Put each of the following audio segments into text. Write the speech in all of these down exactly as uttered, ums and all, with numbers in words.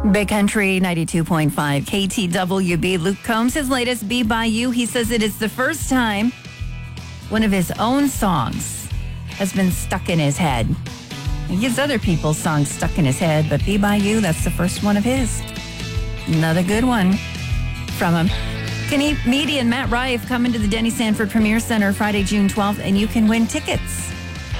Big Country ninety-two point five K T W B. Luke Combs, his latest Be By You. He says it is the first time one of his own songs has been stuck in his head. He gets other people's songs stuck in his head, but Be By You, that's the first one of his. Another good one from him. Comedian Matt Rife coming to the Denny Sanford Premier Center Friday, June twelfth, and you can win tickets.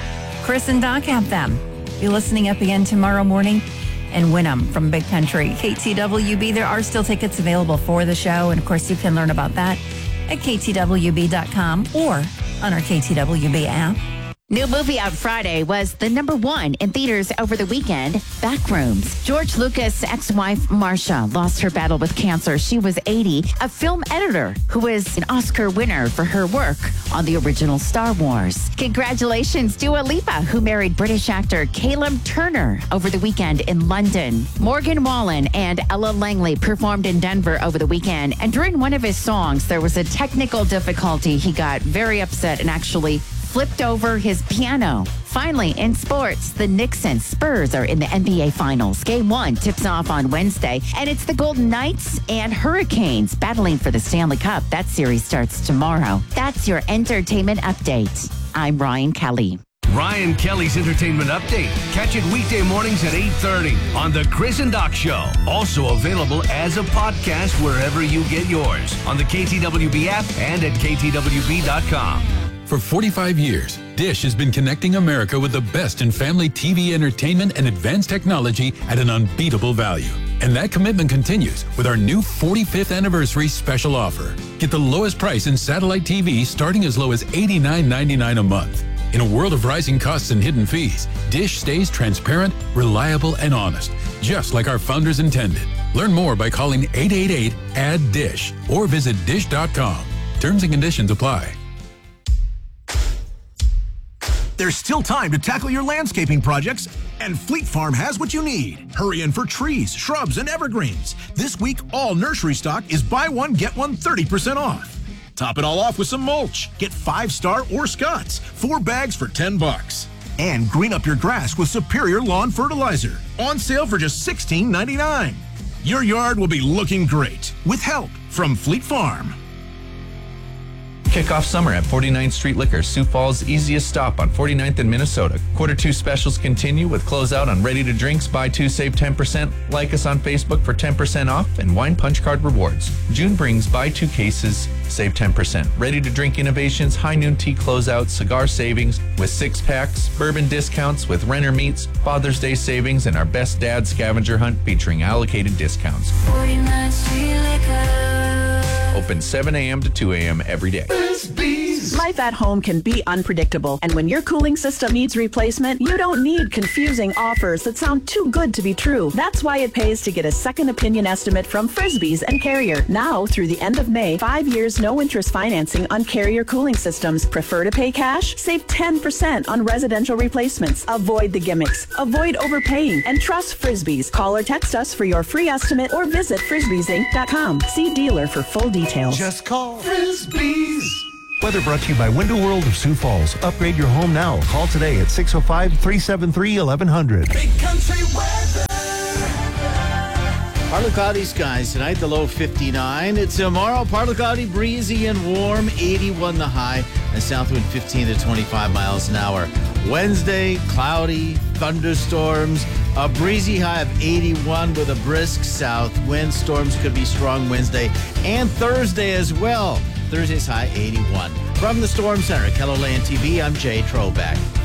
Chris and Doc have them. Be listening up again tomorrow morning and win them from Big Country. K T W B, there are still tickets available for the show, and of course you can learn about that at K T W B dot com or on our K T W B app. New movie out Friday was the number one in theaters over the weekend, Backrooms. George Lucas' ex-wife, Marsha, lost her battle with cancer. She was eighty, a film editor who was an Oscar winner for her work on the original Star Wars. Congratulations, Dua Lipa, who married British actor Caleb Turner over the weekend in London. Morgan Wallen and Ella Langley performed in Denver over the weekend, and during one of his songs, there was a technical difficulty. He got very upset and actually flipped over his piano. Finally, in sports, the Knicks and Spurs are in the N B A Finals. Game one tips off on Wednesday, and it's the Golden Knights and Hurricanes battling for the Stanley Cup. That series starts tomorrow. That's your entertainment update. I'm Ryan Kelly. Ryan Kelly's Entertainment Update. Catch it weekday mornings at eight thirty on The Chris and Doc Show. Also available as a podcast wherever you get yours on the K T W B app and at K T W B dot com. For forty-five years, Dish has been connecting America with the best in family T V entertainment and advanced technology at an unbeatable value. And that commitment continues with our new forty-fifth anniversary special offer. Get the lowest price in satellite T V starting as low as eighty-nine ninety-nine a month. In a world of rising costs and hidden fees, Dish stays transparent, reliable, and honest, just like our founders intended. Learn more by calling eight eight eight, A D D I S H or visit dish dot com. Terms and conditions apply. There's still time to tackle your landscaping projects, and Fleet Farm has what you need. Hurry in for trees, shrubs, and evergreens. This week, all nursery stock is buy one, get one thirty percent off. Top it all off with some mulch. Get Five Star or Scott's, four bags for ten bucks. And green up your grass with Superior Lawn Fertilizer. On sale for just sixteen ninety-nine. Your yard will be looking great with help from Fleet Farm. Kick off summer at forty-ninth Street Liquor, Sioux Falls' easiest stop on forty-ninth in Minnesota. Quarter two specials continue with closeout on ready-to-drinks, buy two, save ten percent. Like us on Facebook for ten percent off and wine punch card rewards. June brings buy two cases, save ten percent. Ready-to-drink innovations, high noon tea closeout, cigar savings with six packs, bourbon discounts with Renner Meats, Father's Day savings, and our Best Dad scavenger hunt featuring allocated discounts. forty-ninth Street Liquor. Open seven a.m. to two a.m. every day. Life at home can be unpredictable, and when your cooling system needs replacement, you don't need confusing offers that sound too good to be true. That's why it pays to get a second opinion estimate from Frisbee's and Carrier. Now, through the end of May, five years no interest financing on Carrier cooling systems. Prefer to pay cash? Save ten percent on residential replacements. Avoid the gimmicks. Avoid overpaying. And trust Frisbee's. Call or text us for your free estimate or visit frisbees inc dot com. See dealer for full details. Just call Frisbee's. Weather brought to you by Window World of Sioux Falls. Upgrade your home now. Call today at six oh five, three seven three, eleven hundred. Big Country weather. Partly cloudy skies tonight, the low fifty-nine. It's tomorrow, partly cloudy, breezy and warm, eighty-one the high, and south wind fifteen to twenty-five miles an hour. Wednesday, cloudy, thunderstorms, a breezy high of eighty-one with a brisk south wind. Storms could be strong Wednesday and Thursday as well. Thursday's high eighty-one. From the Storm Center, Keller Land T V, I'm Jay Trobeck.